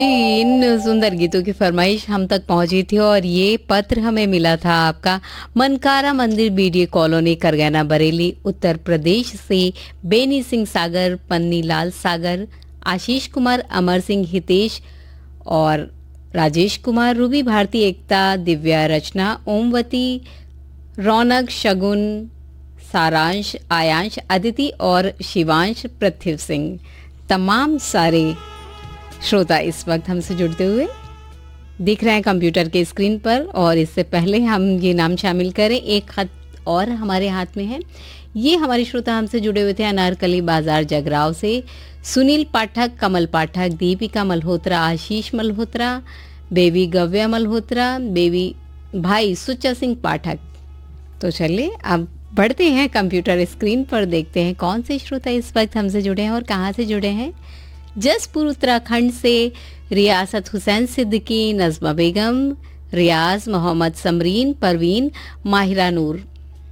इन सुंदर गीतों की फरमाइश हम तक पहुंची थी और ये पत्र हमें मिला था आपका मनकारा मंदिर बीडीए कॉलोनी करगैना बरेली उत्तर प्रदेश से बेनी सिंह सागर, पन्नी लाल सागर, आशीष कुमार, अमर सिंह, हितेश और राजेश कुमार, रूबी भारती, एकता, दिव्या, रचना, ओमवती, रौनक, शगुन, सारांश, आयांश, अदिति और शिवांश, पृथ्वी सिंह। तमाम सारे श्रोता इस वक्त हमसे जुड़ते हुए दिख रहे हैं कंप्यूटर के स्क्रीन पर। और इससे पहले हम ये नाम शामिल करें, एक खत और हमारे हाथ में है। ये हमारे श्रोता हमसे जुड़े हुए थे अनारकली बाजार जगराव से सुनील पाठक, कमल पाठक, दीपिका मल्होत्रा, आशीष मल्होत्रा, बेबी गव्या मल्होत्रा, बेबी भाई सुच्चा सिंह पाठक। तो चलिए अब बढ़ते हैं कंप्यूटर स्क्रीन पर, देखते हैं कौन से श्रोता इस वक्त हमसे जुड़े हैं और कहाँ से जुड़े हैं। जसपुर उत्तराखंड से रियासत हुसैन सिद्दीकी, नज़मा बेगम, रियाज, मोहम्मद समरीन, परवीन, माहिरा नूर।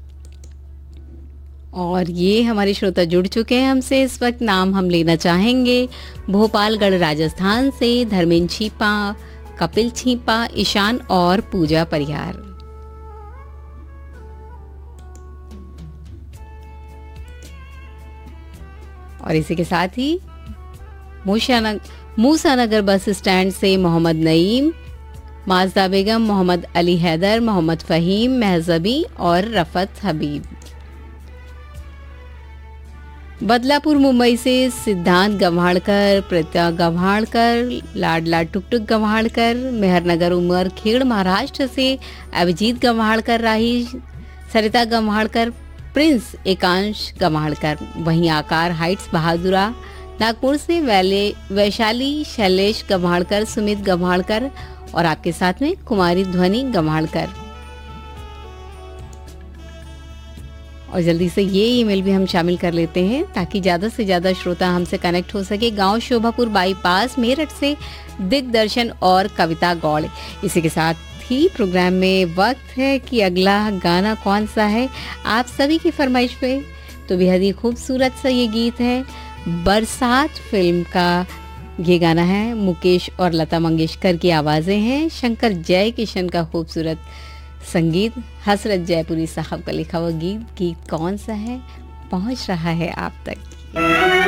और ये हमारे श्रोता जुड़ चुके हैं हमसे इस वक्त। नाम हम लेना चाहेंगे भोपालगढ़ राजस्थान से धर्मेंद्र छीपा, कपिल छीपा, ईशान और पूजा परिहार। और इसी के साथ ही मूसानगर बस स्टैंड से मोहम्मद नईम, माजदा बेगम, मोहम्मद अली हैदर, मोहम्मद फहीम, महजबी और रफत हबीब। बदलापुर मुंबई से सिद्धांत गव्हाड़कर, प्रीता गव्हाड़कर, लाडला टुकटुक गव्हाड़कर, मेहरनगर उमर खेड़ महाराष्ट्र से अभिजीत गव्हाड़कर, राही सरिता गव्हाड़कर, प्रिंस एकांश गव्हाड़कर। वहीं आकार हाइट्स बहादुरा नागपुर से वैशाली शैलेश गव्हाड़कर, सुमित गव्हाड़कर और आपके साथ में कुमारी ध्वनि गव्हाड़कर। और जल्दी से ये ईमेल भी हम शामिल कर लेते हैं ताकि ज़्यादा से ज़्यादा श्रोता हमसे कनेक्ट हो सके। गांव शोभापुर बाईपास मेरठ से दिग्दर्शन और कविता गौड़। इसी के साथ ही प्रोग्राम में वक्त है कि अगला गाना कौन सा है आप सभी की फरमाइश पे। तो बेहद ही खूबसूरत सा ये गीत है, बरसात फिल्म का ये गाना है। मुकेश और लता मंगेशकर की आवाज़ें हैं, शंकर जय किशन का खूबसूरत संगीत, हसरत जयपुरी साहब का लिखा हुआ गीत कौन सा है पहुंच रहा है आप तक।